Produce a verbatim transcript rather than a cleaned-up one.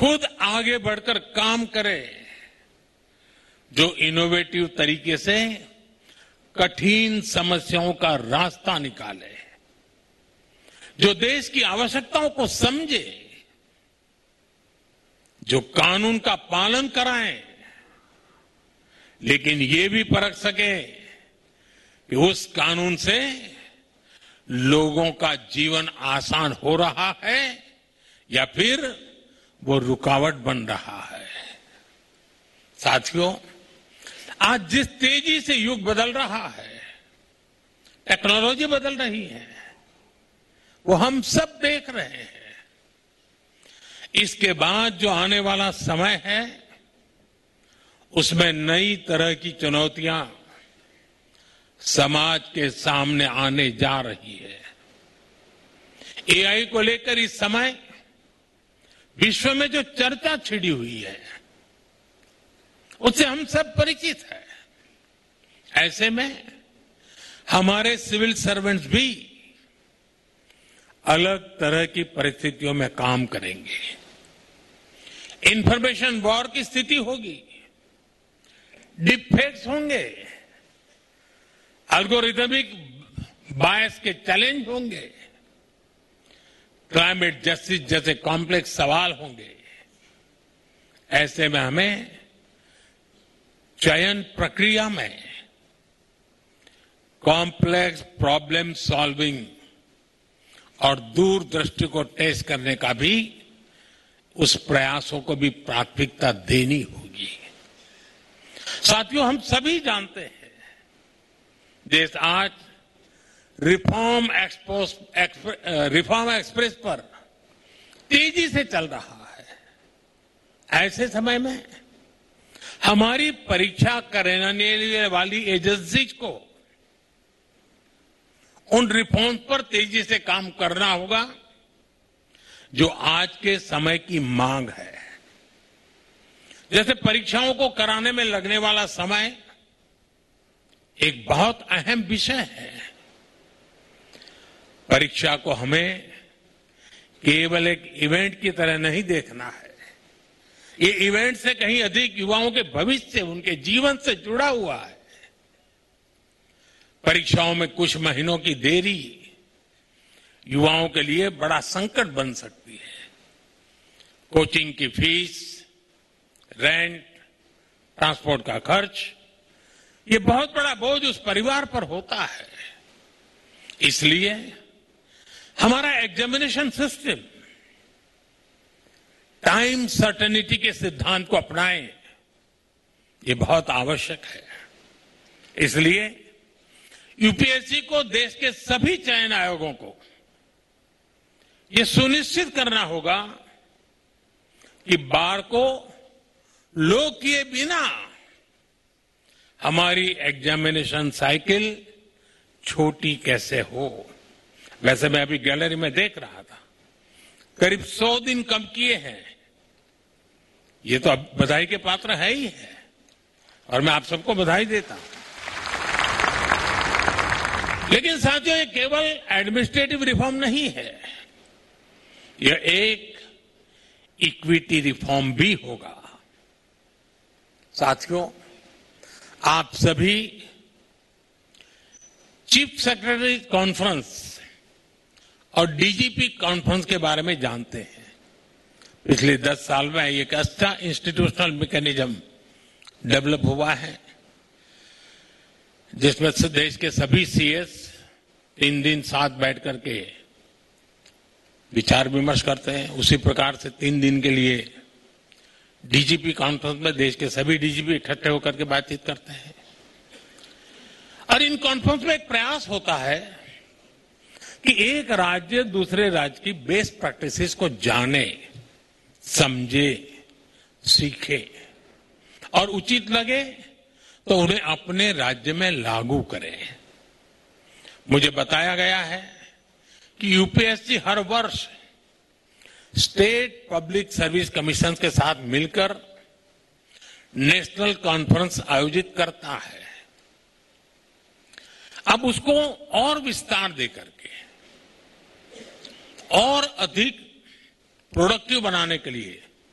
खुद आगे बढ़कर काम करे, जो इनोवेटिव तरीके से कठिन समस्याओं का रास्ता निकाले, जो देश की आवश्यकताओं को समझे, जो कानून का पालन कराएं, लेकिन ये भी परख सके कि उस कानून से लोगों का जीवन आसान हो रहा है या फिर वो रुकावट बन रहा है। साथियों, आज जिस तेजी से युग बदल रहा है, टेक्नोलॉजी बदल रही है, वो हम सब देख रहे हैं। इसके बाद जो आने वाला समय है, उसमें नई तरह की चुनौतियां समाज के सामने आने जा रही है। एआई को लेकर इस समय विश्व में जो चर्चा छिड़ी हुई है, उससे हम सब परिचित हैं। ऐसे में हमारे सिविल सर्वेंट्स भी अलग तरह की परिस्थितियों में काम करेंगे। इंफॉर्मेशन वॉर की स्थिति होगी, डिफेक्ट्स होंगे, एल्गोरिथमिक बायस के चैलेंज होंगे, क्लाइमेट जस्टिस जैसे कॉम्प्लेक्स सवाल होंगे। ऐसे में हमें चयन प्रक्रिया में कॉम्प्लेक्स प्रॉब्लम सॉल्विंग और दूरदृष्टि को टेस्ट करने का भी, उस प्रयासों को भी प्राथमिकता देनी होगी। साथियों, हम सभी जानते हैं देश आज रिफॉर्म एक्सपोस रिफॉर्म एक्सप्रेस पर तेजी से चल रहा है। ऐसे समय में हमारी परीक्षा कराने वाली एजेंसीज को उन रिफॉर्म्स पर तेजी से काम करना होगा जो आज के समय की मांग है। जैसे परीक्षाओं को कराने में लगने वाला समय एक बहुत अहम विषय है। परीक्षा को हमें केवल एक इवेंट की तरह नहीं देखना है। ये इवेंट से कहीं अधिक युवाओं के भविष्य, उनके जीवन से जुड़ा हुआ है। परीक्षाओं में कुछ महीनों की देरी युवाओं के लिए बड़ा संकट बन सकती है। कोचिंग की फीस, रेंट, ट्रांसपोर्ट का खर्च, ये बहुत बड़ा बोझ उस परिवार पर होता है। इसलिए हमारा एग्जामिनेशन सिस्टम टाइम सर्टेनिटी के सिद्धांत को अपनाएं, ये बहुत आवश्यक है। इसलिए यूपीएससी को, देश के सभी चयन आयोगों को ये सुनिश्चित करना होगा कि बार को लोग किए बिना हमारी एग्जामिनेशन साइकिल छोटी कैसे हो। वैसे मैं अभी गैलरी में देख रहा था, करीब सौ दिन कम किए हैं। ये तो अब बधाई के पात्र है ही है और मैं आप सबको बधाई देता हूं। लेकिन साथियों, ये केवल एडमिनिस्ट्रेटिव रिफॉर्म नहीं है, यह एक इक्विटी रिफॉर्म भी होगा। साथियों, आप सभी चीफ सेक्रेटरी कॉन्फ्रेंस और डीजीपी कॉन्फ्रेंस के बारे में जानते हैं। पिछले दस साल में एक अच्छा इंस्टीट्यूशनल मैकेनिज्म डेवलप हुआ है, जिसमें से देश के सभी सीएस तीन दिन साथ बैठ करके विचार विमर्श करते हैं। उसी प्रकार से तीन दिन के लिए डीजीपी कॉन्फ्रेंस में देश के सभी डीजीपी इकट्ठे होकर के बातचीत करते हैं। और इन कॉन्फ्रेंस में एक प्रयास होता है कि एक राज्य दूसरे राज्य की बेस्ट प्रैक्टिसेस को जाने, समझे, सीखे और उचित लगे तो उन्हें अपने राज्य में लागू करें। मुझे बताया गया है कि यूपीएससी हर वर्ष स्टेट पब्लिक सर्विस कमीशन के साथ मिलकर नेशनल कॉन्फ्रेंस आयोजित करता है। अब उसको और विस्तार देकर के और अधिक प्रोडक्टिव बनाने के लिए